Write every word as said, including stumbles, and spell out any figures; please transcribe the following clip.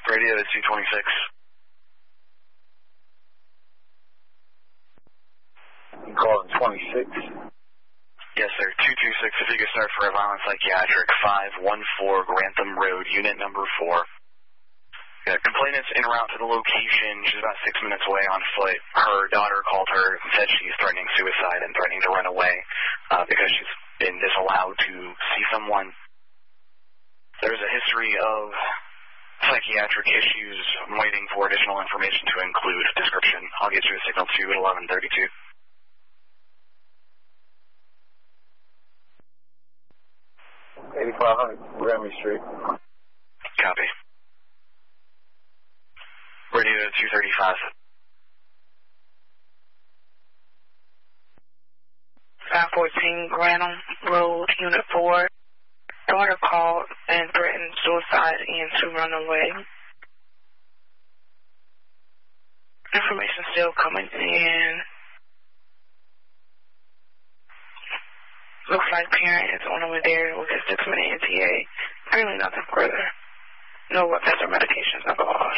Radio to two twenty-six. You calling twenty-six? Yes, sir. two two six, if you could start for a violent psychiatric, five one four Grantham Road, unit number four. Yeah, complainant's en route to the location. She's about six minutes away on foot. Her daughter called her and said she's threatening suicide and threatening to run away uh, because she's been disallowed to see someone. There's a history of psychiatric issues. I'm waiting for additional information to include description. I'll get you a signal to at eleven thirty-two. eighty-five hundred Grammy Street. Copy. Radio to two thirty-five. five fourteen Grantham Road, Unit four. Daughter called and threatened suicide and to run away. Information still coming in. Looks like parent is on the way there with his six minute N T A. Apparently nothing further. No what that's their medications, alcohol.